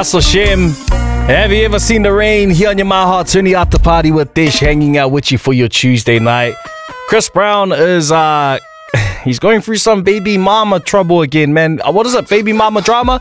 That's a shame. Have you ever seen the rain here on your My Heart? Turning out the party with Dish, hanging out with you for your Tuesday night. Chris Brown is he's going through some baby mama trouble again, man. What is it? Baby mama drama?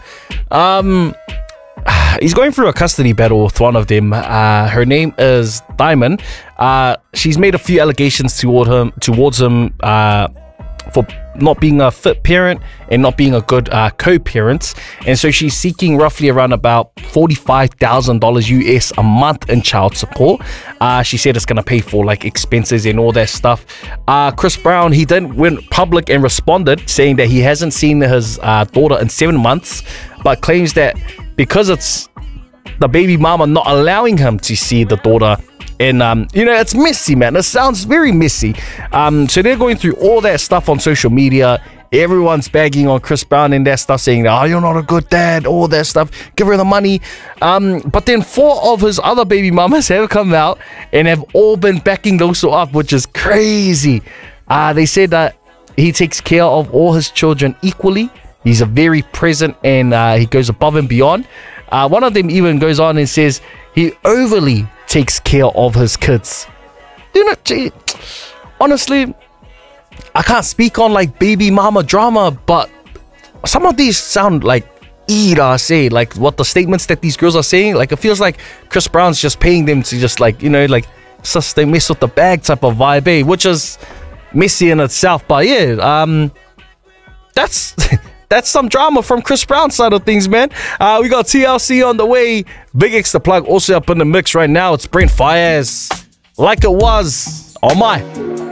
He's going through a custody battle with one of them. Her name is Diamond. She's made a few allegations towards him for not being a fit parent and not being a good co-parent, and so she's seeking roughly around about $45,000 US a month in child support. She said it's gonna pay for like expenses and all that stuff. Chris Brown, he then went public and responded saying that he hasn't seen his daughter in 7 months, but claims that because it's the baby mama not allowing him to see the daughter. And, it's messy, man. It sounds very messy. So they're going through all that stuff on social media. Everyone's bagging on Chris Brown and that stuff, saying, oh, you're not a good dad, all that stuff. Give her the money. But then 4 of his other baby mamas have come out and have all been backing those up, which is crazy. They said that he takes care of all his children equally. He's a very present and he goes above and beyond. One of them even goes on and says he overly takes care of his kids. Honestly, I can't speak on like baby mama drama, but some of these sound like say like what the statements that these girls are saying, like it feels like Chris Brown's just paying them to just like, just they mess with the bag type of vibe, which is messy in itself. But yeah, that's that's some drama from Chris Brown's side of things, man. We got TLC on the way. Big X the Plug also up in the mix right now. It's Brent Faiyaz. Like it was. Oh my.